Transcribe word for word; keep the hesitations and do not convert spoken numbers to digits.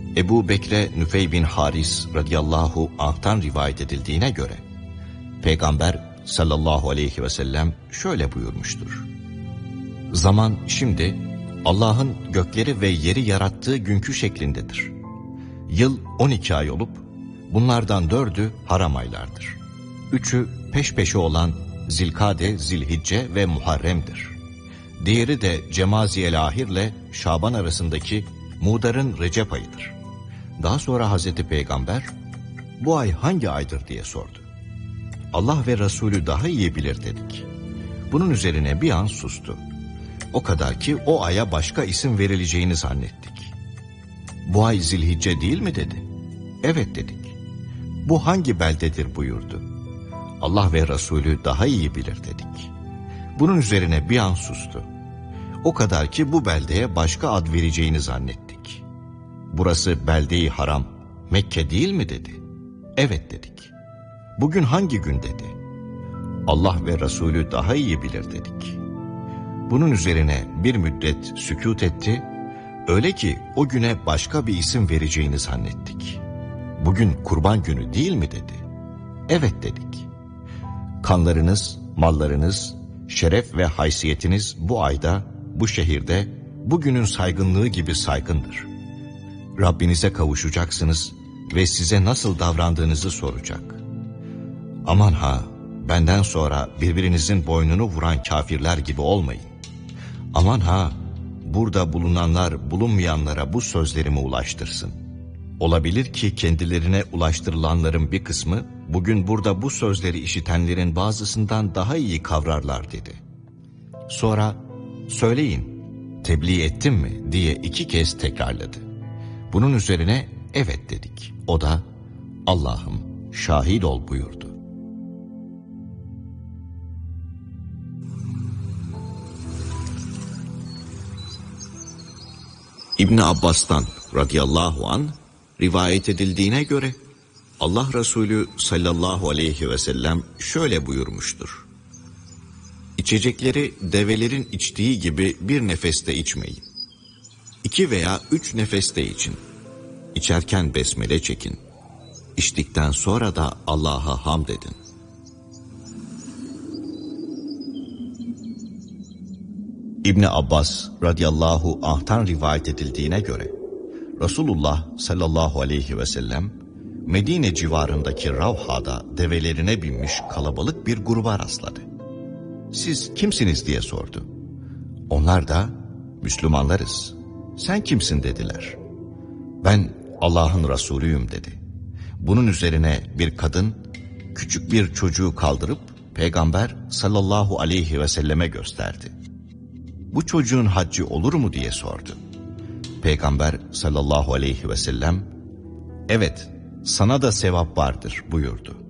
Ebu Bekre Nüfey bin Haris radıyallahu anh'tan rivayet edildiğine göre Peygamber sallallahu aleyhi ve sellem şöyle buyurmuştur: Zaman şimdi Allah'ın gökleri ve yeri yarattığı günkü şeklindedir. Yıl on iki ay olup bunlardan dördü haram aylardır. Üçü peş peşe olan Zilkade, Zilhicce ve Muharrem'dir. Diğeri de Cemaziyel Ahir ile Şaban arasındaki Mudar'ın Recep ayıdır. Daha sonra Hazreti Peygamber bu ay hangi aydır diye sordu. Allah ve Resulü daha iyi bilir dedik. Bunun üzerine bir an sustu. O kadar ki o aya başka isim verileceğini zannettik. Bu ay Zilhicce değil mi dedi. Evet dedik. Bu hangi beldedir buyurdu. Allah ve Resulü daha iyi bilir dedik. Bunun üzerine bir an sustu. O kadar ki bu beldeye başka ad vereceğini zannettik. Burası belde-i haram, Mekke değil mi dedi. Evet dedik. Bugün hangi gün dedi. Allah ve Resulü daha iyi bilir dedik. Bunun üzerine bir müddet sükût etti. Öyle ki o güne başka bir isim vereceğini zannettik. Bugün kurban günü değil mi dedi. Evet dedik. Kanlarınız, mallarınız, şeref ve haysiyetiniz bu ayda, bu şehirde, bugünün saygınlığı gibi saygındır. Rabbinize kavuşacaksınız ve size nasıl davrandığınızı soracak. Aman ha, benden sonra birbirinizin boynunu vuran kafirler gibi olmayın. Aman ha, burada bulunanlar bulunmayanlara bu sözlerimi ulaştırsın. Olabilir ki kendilerine ulaştırılanların bir kısmı, bugün burada bu sözleri işitenlerin bazısından daha iyi kavrarlar dedi. Sonra, söyleyin, tebliğ ettim mi diye iki kez tekrarladı. Bunun üzerine evet dedik. O da, Allah'ım şahit ol buyurdu. İbni Abbas'tan radıyallahu anh rivayet edildiğine göre Allah Resulü sallallahu aleyhi ve sellem şöyle buyurmuştur: İçecekleri develerin içtiği gibi bir nefeste içmeyin. İki veya üç nefeste için. İçerken besmele çekin. İçtikten sonra da Allah'a hamd edin. İbni Abbas radıyallahu anh'tan rivayet edildiğine göre Resulullah sallallahu aleyhi ve sellem Medine civarındaki Ravha'da develerine binmiş kalabalık bir gruba rastladı. Siz kimsiniz diye sordu. Onlar da Müslümanlarız. Sen kimsin dediler. Ben Allah'ın Resulüyüm dedi. Bunun üzerine bir kadın küçük bir çocuğu kaldırıp Peygamber sallallahu aleyhi ve selleme gösterdi. Bu çocuğun haccı olur mu diye sordu. Peygamber sallallahu aleyhi ve sellem evet sana da sevap vardır buyurdu.